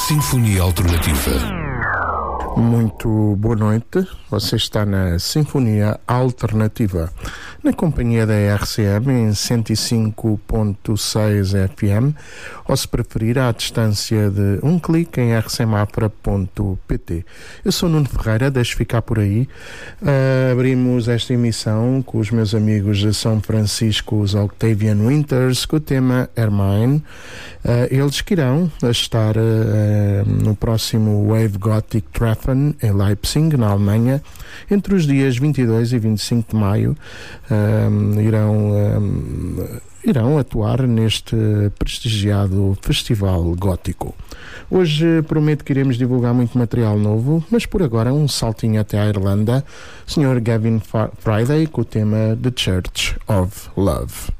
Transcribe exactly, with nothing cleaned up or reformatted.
Sinfonia Alternativa. Muito boa noite, você está na Sinfonia Alternativa, na companhia da R C M em cento e cinco ponto seis F M, ou se preferir à distância de um clique em r c mafra ponto p t. Eu sou Nuno Ferreira, deixo ficar por aí. Uh, abrimos esta emissão com os meus amigos de São Francisco, os Octavian Winters, com o tema Ermine. Uh, eles que irão estar uh, no próximo Wave Gothic Treffen em Leipzig, na Alemanha, entre os dias vinte e dois e vinte e cinco de maio. Um, irão, um, irão atuar neste prestigiado festival gótico. Hoje prometo que iremos divulgar muito material novo, mas por agora um saltinho até à Irlanda. senhor Gavin Friday com o tema The Church of Love.